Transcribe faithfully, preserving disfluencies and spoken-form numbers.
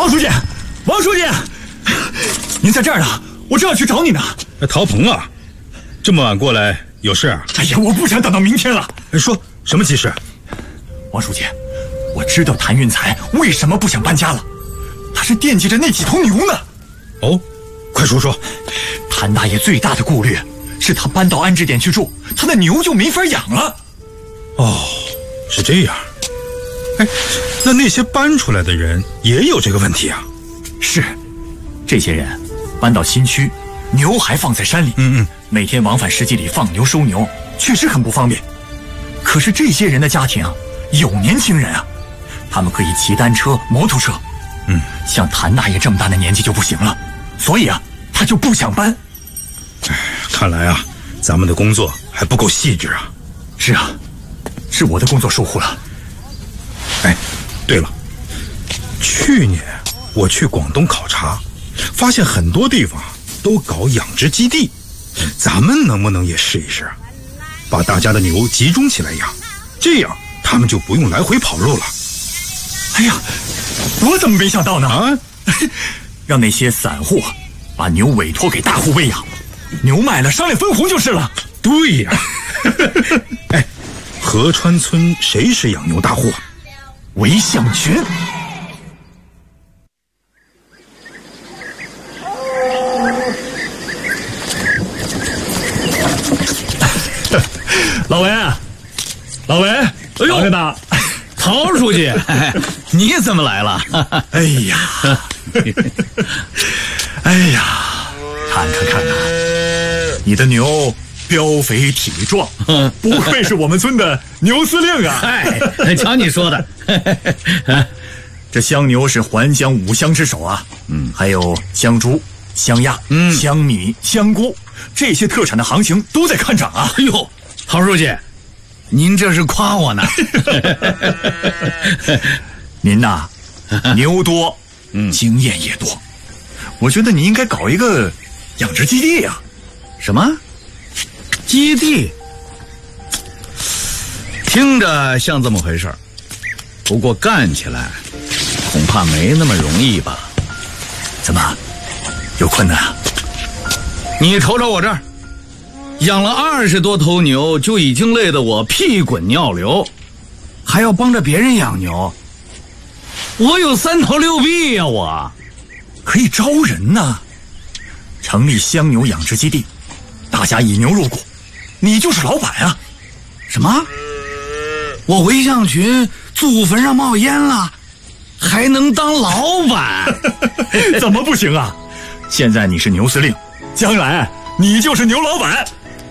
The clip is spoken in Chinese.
王书记，王书记，您在这儿呢，我正要去找你呢。 陶鹏啊，这么晚过来有事啊？ 哎呀，我不想等到明天了。 说什么急事？ 王书记，我知道谭运才为什么不想搬家了，他是惦记着那几头牛呢。 哦，快说说。 谭大爷最大的顾虑是他搬到安置点去住，他的牛就没法养了。 哦，是这样。哎，那那些搬出来的人也有这个问题啊？ 是，这些人搬到新区，牛还放在山里， 嗯嗯， 每天往返十几里放牛收牛，确实很不方便。可是这些人的家庭有年轻人啊，他们可以骑单车、摩托车， 嗯， 像谭大爷这么大的年纪就不行了，所以啊，他就不想搬。 哎，看来啊，咱们的工作还不够细致啊。 是啊，是我的工作疏忽了。 哎，对了，去年我去广东考察，发现很多地方都搞养殖基地，咱们能不能也试一试，把大家的牛集中起来养，这样他们就不用来回跑路了。 哎呀，我怎么没想到呢？ 啊， 让那些散户把牛委托给大户喂养，牛卖了商量分红就是了。 对呀。哎，河川村谁是养牛大户啊？ 韦向群。老韦，老韦，哎呦，大陶书记，你怎么来了？ 哎呀，哎呀，看看看看，你的牛膘肥体壮，不愧是我们村的牛司令啊！ 哎，瞧你说的， 这香牛是还乡五香之首啊，嗯，还有香猪、香鸭、嗯、香米、香菇，这些特产的行情都在看涨啊！ 哎呦，陶书记，您这是夸我呢？ 您呐，牛多，嗯，经验也多，我觉得你应该搞一个养殖基地呀。 什么？基地？听着像这么回事儿，不过干起来恐怕没那么容易吧？ 怎么，有困难啊？ 你瞅瞅我这儿，养了二十多头牛，就已经累得我屁滚尿流，还要帮着别人养牛，我有三头六臂呀！我可以招人呐，成立香牛养殖基地，大家以牛入股，你就是老板啊！ 什么？我韦向群祖坟上冒烟了，还能当老板？ 怎么不行啊？现在你是牛司令，将来你就是牛老板。